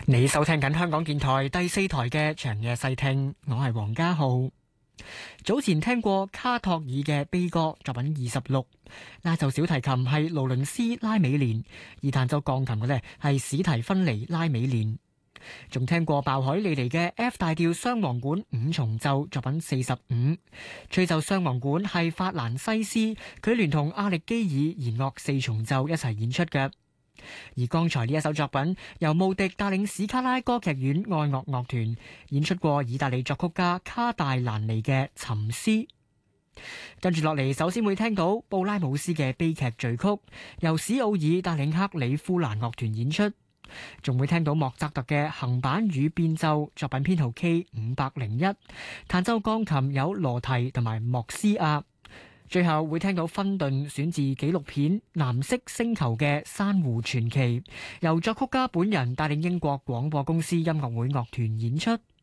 你收聽緊香港電台第四台嘅長夜細聽，我係黃家浩。早前聽過卡托爾嘅悲歌作品26，拉奏小提琴係勞倫斯拉美連，而彈奏鋼琴嘅呢係史提芬尼拉美連。仲聽過鮑海利尼嘅 F 大調雙簧管五重奏作品45，吹奏雙簧管係法蘭西斯，佢聯同阿力基爾弦樂四重奏一齊演出嘅。而剛才呢一首作品由穆迪帶領史卡拉歌劇院愛樂樂團演出過意大利作曲家卡戴蘭尼嘅沉思。跟住落嚟，首先會聽到布拉姆斯嘅悲劇序曲，由史奧爾帶領克里夫蘭樂團演出。仲會聽到莫扎特嘅行板與變奏作品編號 K501，彈奏鋼琴有羅提同埋莫斯亞。最後會聽到芬頓選自紀錄片《藍色星球》嘅珊瑚傳奇，由作曲家本人帶領英國廣播公司音樂會樂團演出。